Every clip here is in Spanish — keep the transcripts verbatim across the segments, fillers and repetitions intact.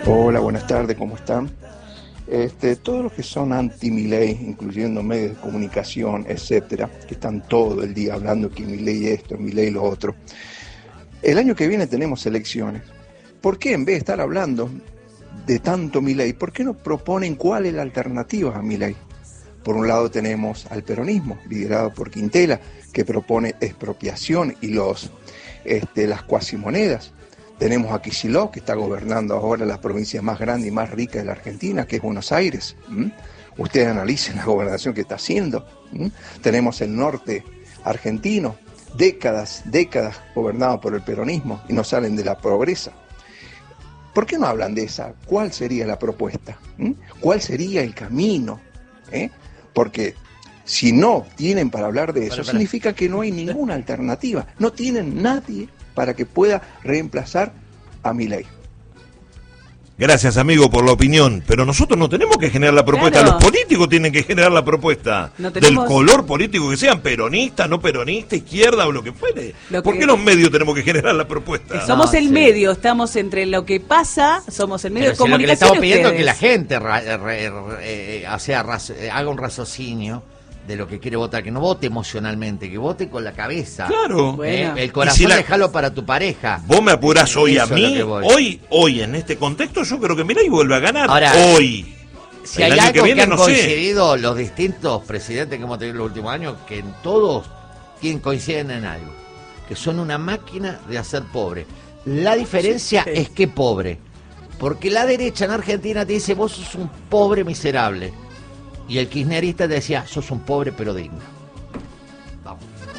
Hola, buenas tardes, ¿cómo están? Este, todos los que son anti-Milei, incluyendo medios de comunicación, etcétera, que están todo el día hablando que Milei esto, Milei lo otro. El año que viene tenemos elecciones. ¿Por qué en vez de estar hablando de tanto Milei, por qué no proponen cuál es la alternativa a Milei? Por un lado tenemos al peronismo, liderado por Quintela, que propone expropiación y los, este, las cuasimonedas. Tenemos a Kicillof, que está gobernando ahora la provincia más grande y más rica de la Argentina, que es Buenos Aires. ¿Mm? Ustedes analicen la gobernación que está haciendo. ¿Mm? Tenemos el norte argentino, décadas, décadas gobernado por el peronismo y no salen de la pobreza. ¿Por qué no hablan de esa? ¿Cuál sería la propuesta? ¿Mm? ¿Cuál sería el camino? ¿Eh? Porque si no tienen para hablar de eso, para, para. significa que no hay ninguna alternativa. No tienen nadie para que pueda reemplazar a Milei. Gracias, amigo, por la opinión, pero nosotros no tenemos que generar la propuesta, claro. Los políticos tienen que generar la propuesta, no tenemos... del color político que sean, peronistas, no peronistas, izquierda o lo que fuere. Lo ¿Por que... qué los medios tenemos que generar la propuesta? Somos no, el sí. medio, estamos entre lo que pasa, somos el medio pero de si comunicación. Lo que le estamos pidiendo es que la gente ra, re, re, eh, o sea, raz, eh, haga un raciocinio de lo que quiere votar, que no vote emocionalmente, que vote con la cabeza. Claro. Bueno. Eh, el corazón si la... déjalo para tu pareja. Vos me apurás hoy a mí, hoy, hoy en este contexto yo creo que Milei vuelve a ganar. Ahora, hoy. Si el hay algo que, viene, que han no coincidido sé. los distintos presidentes que hemos tenido en los últimos años, que en todos tienen, coinciden en algo, que son una máquina de hacer pobre. La diferencia sí, sí. es que pobre, porque la derecha en Argentina te dice, vos sos un pobre miserable. Y el kirchnerista decía, sos un pobre pero digno. Vamos.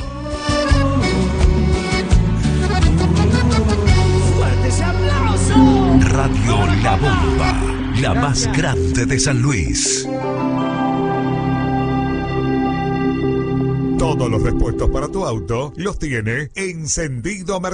¡Fuertes aplausos! Radio La Bomba, la más grande de San Luis. Todos los repuestos para tu auto los tiene Encendido Mercedes.